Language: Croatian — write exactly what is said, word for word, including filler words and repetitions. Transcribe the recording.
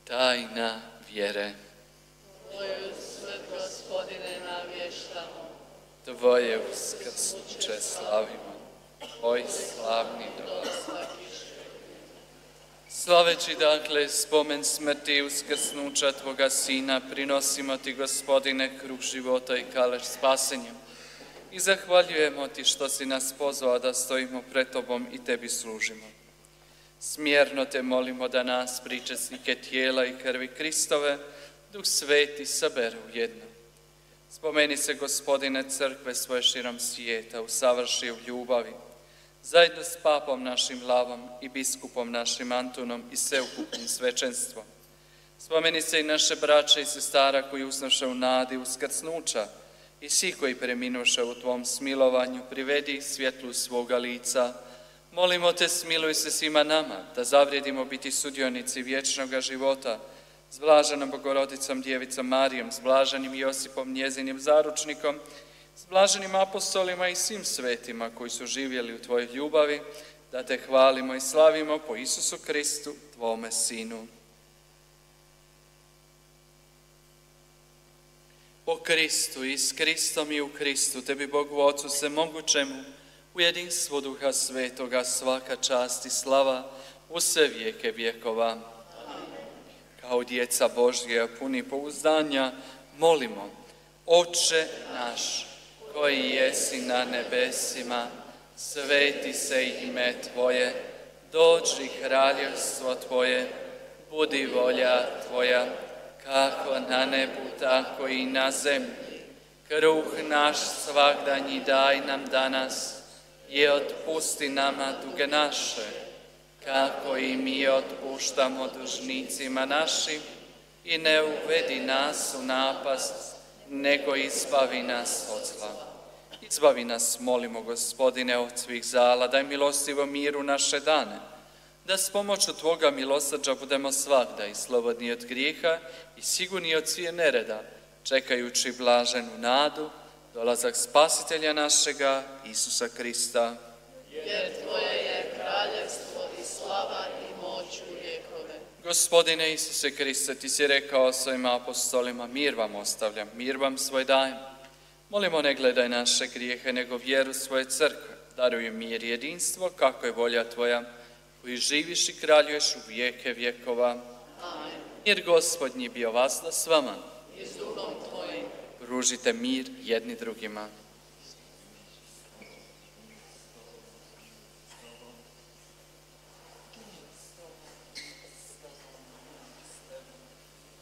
Tajna vjere. Tvoju smrt, Gospodine, navještamo. Tvoje uskrsnuće slavimo. Tvoj slavni dolazak. Slaveći dakle spomen smrti i uskrsnuća Tvoga Sina, prinosimo Ti, Gospodine, kruh života i kalež spasenja. I zahvaljujemo Ti što si nas pozvao da stojimo pred Tobom i Tebi služimo. Smjerno Te molimo da nas, pričesnike tijela i krvi Kristove, Duh Sveti sabere u jedno. Spomeni se, Gospodine, crkve svoje širom svijeta, usavrši u ljubavi, zajedno s papom našim Lavom i biskupom našim Antunom i sveukupnim svećenstvom. Spomeni se i naše braće i sestara koji usnoše u nadi uskrsnuća i svi koji preminuše u Tvom smilovanju, privedi ih svjetlu svoga lica. Molimo Te, smiluj se svima nama, da zavrijedimo biti sudionici vječnoga života, s blaženom Bogorodicom Djevicom Marijom, s blaženim Josipom, njezinim zaručnikom, s blaženim apostolima i svim svetima koji su živjeli u Tvojoj ljubavi, da Te hvalimo i slavimo po Isusu Kristu, Tvome Sinu. Po Kristu i s Kristom i u Kristu, Tebi Bogu Ocu svemogućemu, u jedinstvu Duha Svetoga, svaka čast i slava u sve vijeke vjekova. Kao djeca Božja puni pouzdanja, molimo: Oče naš, koji jesi na nebesima, sveti se ime Tvoje, dođi kraljevstvo Tvoje, budi volja Tvoja, kako na nebu, tako i na zemlji. Kruh naš svagdanji daj nam danas i otpusti nama duge naše, kako i mi otpuštamo dužnicima našim, i ne uvedi nas u napast, nego izbavi nas od zla. Izbavi nas, molimo, Gospodine, od svih zala, daj milostivo miru naše dane, da s pomoću Tvoga milosrđa budemo svagda i slobodni od grijeha i sigurni od svije nereda, čekajući blaženu nadu, dolazak Spasitelja našega, Isusa Krista. Jer Tvoje je kraljevstvo i slava i moć u vjekove. Gospodine Isuse Kriste, Ti si rekao svojim apostolima: mir vam ostavljam, mir vam svoj dajem. Molimo, ne gledaj naše grijehe, nego vjeru svoje crkve. Daruj mir i jedinstvo, kako je volja Tvoja, koji živiš i kraljuješ u vijeke vjekova. Amen. Mir Gospodnji bio vas da s vama. I s duhom Tvojim. Pružite mir jedni drugima.